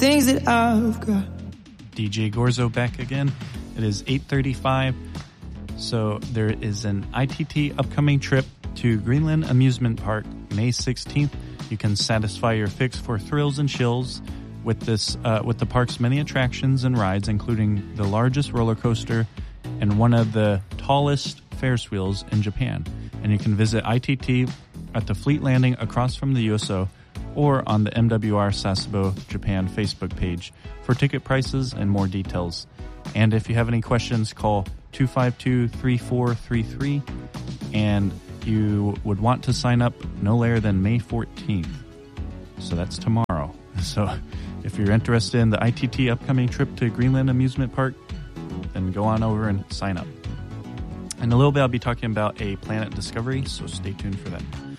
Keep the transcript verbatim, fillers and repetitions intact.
things that I've got. D J Gorzo back again. It is eight thirty-five. So there is an I T T upcoming trip to Greenland Amusement Park May sixteenth. You can satisfy your fix for thrills and chills with this uh, with the park's many attractions and rides, including the largest roller coaster and one of the tallest Ferris wheels in Japan. And you can visit I T T at the Fleet Landing across from the U S O or on the M W R Sasebo Japan Facebook page for ticket prices and more details. And if you have any questions, call two five two, three four three three, and you would want to sign up no later than May fourteenth. So that's tomorrow. So if you're interested in the I T T upcoming trip to Greenland Amusement Park, then go on over and sign up. In a little bit, I'll be talking about a planet discovery, so stay tuned for that.